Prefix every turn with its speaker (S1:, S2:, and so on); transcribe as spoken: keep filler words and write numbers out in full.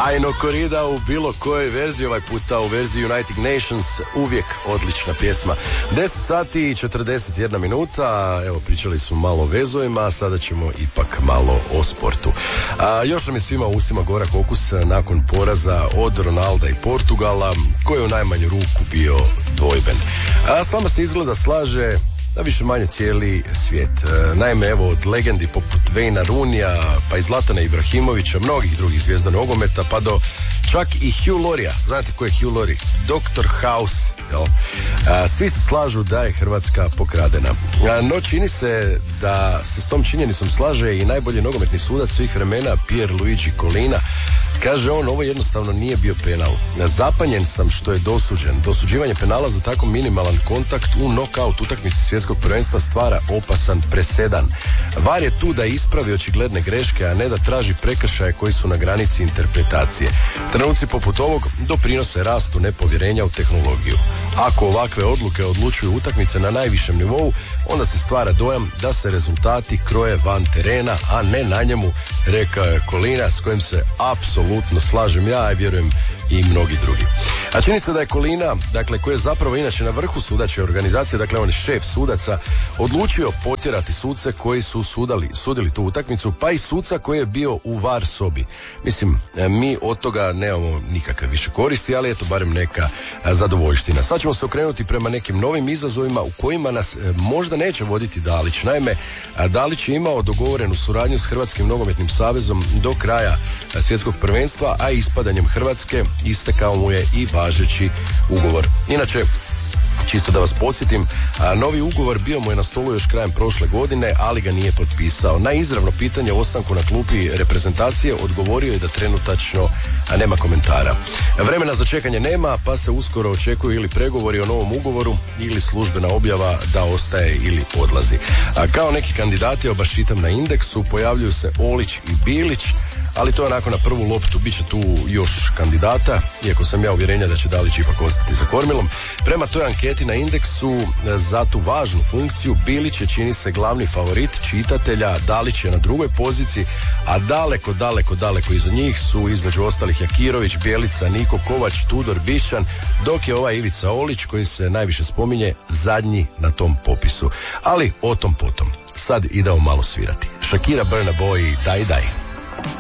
S1: Ajno Korida u bilo kojoj verziji, ovaj puta u verziji United Nations, uvijek odlična pjesma. deset sati i četrdeset jedna minuta, evo pričali smo malo o vezovima, sada ćemo ipak malo o sportu. A, još nam je svima u ustima gorak okus nakon poraza od Ronalda i Portugala, koji je u najmanju ruku bio dvojben. A s nama se izgleda slaže na više manje cijeli svijet. E, naime, evo, od legendi poput Wayna Rooneyja, pa i Zlatana Ibrahimovića, mnogih drugih zvijezda nogometa, pa do čak i Hugh Laurieja. Znate ko je Hugh Laurie? doktor House, jel? A, svi se slažu da je Hrvatska pokradena. A, no čini se da se s tom činjenicom slaže i najbolji nogometni sudac svih vremena, Pierluigi Collina. Kaže on, ovo jednostavno nije bio penal. Zapanjen sam što je dosuđen. Dosuđivanje penala za tako minimalan kontakt u nokaut utakmici svjetskog prvenstva stvara opasan presedan. VAR je tu da ispravi očigledne greške, a ne da traži prekršaje koji su na granici interpretacije. Trenuci poput ovog doprinose rastu nepovjerenja u tehnologiju. Ako ovakve odluke odlučuju utakmice na najvišem nivou, onda se stvara dojam da se rezultati kroje van terena, a ne na njemu, rekao je Collina, s kojim se apsolutno slažem ja, a vjerujem i mnogi drugi. A čini se da je Collina, dakle, koji je zapravo inače na vrhu sudačke organizacije, dakle on je šef sudaca, odlučio potjerati suce koji su sudali, sudili tu utakmicu, pa i suca koji je bio u VAR sobi. Mislim, mi od toga nemamo nikakve više koristi, ali eto barem neka zadovoljština. Sad ćemo se okrenuti prema nekim novim izazovima u kojima nas možda neće voditi Dalić. Naime, Dalić je imao dogovorenu suradnju s Hrvatskim nogometnim savezom do kraja svjetskog prvenstva, a ispadanjem Hrvatske istekao mu je i važeći ugovor. Inače, čisto da vas podsjetim, a, novi ugovor bio mu je na stolu još krajem prošle godine, ali ga nije potpisao. Na izravno pitanje o ostanku na klupi reprezentacije odgovorio je da trenutačno a nema komentara. Vremena za čekanje nema, pa se uskoro očekuju ili pregovori o novom ugovoru ili službena objava da ostaje ili odlazi. A, kao neki kandidati, oba čitam na Indeksu, pojavljuju se Olić i Bilić, ali to je onako na prvu loptu, bit će tu još kandidata, iako sam ja uvjerenja da će Dalić ipak ostati za kormilom. Prema toj anketi na Indeksu za tu važnu funkciju Bilić je, čini se, glavni favorit čitatelja, Dalić je na drugoj poziciji, a daleko, daleko, daleko iza njih su između ostalih Jakirović, Bjelica, Niko Kovač, Tudor Bišćan, dok je ovaj Ivica Olić, koji se najviše spominje, zadnji na tom popisu. Ali o tom potom. Sad idemo malo svirati. Shakira, Burna Boy, daj daj.